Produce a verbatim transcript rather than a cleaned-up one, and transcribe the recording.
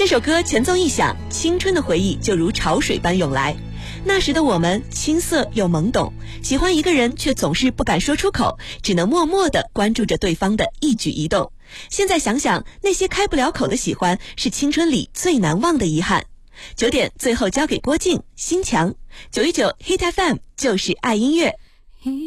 这首歌前奏一响，青春的回忆就如潮水般涌来。那时的我们青涩又懵懂，喜欢一个人却总是不敢说出口，只能默默地关注着对方的一举一动。现在想想，那些开不了口的喜欢是青春里最难忘的遗憾。九点最后交给郭靖、心墙。九一九 Hit F M 就是爱音乐。